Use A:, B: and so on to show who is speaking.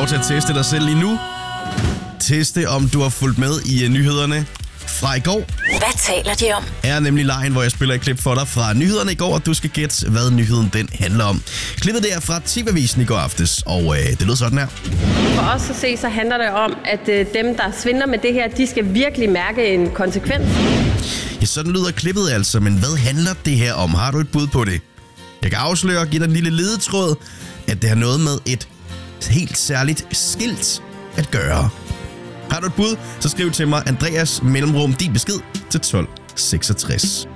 A: lov til at teste dig selv lige nu. Teste, om du har fulgt med i nyhederne fra i går.
B: Hvad taler de om?
A: Er nemlig lejen, hvor jeg spiller et klip for dig fra nyhederne i går, og du skal gætte, hvad nyheden den handler om. Klippet der fra TV-avisen i går aftes, og det lød sådan her.
C: For os at se, så handler det om, at dem, der svindler med det her, de skal virkelig mærke en konsekvens.
A: Ja, sådan lyder klippet altså, men hvad handler det her om? Har du et bud på det? Jeg kan afsløre og give dig en lille ledetråd, at det har noget med et helt særligt skilt at gøre. Har du et bud, så skriv til mig Andreas mellemrum din besked til 1266.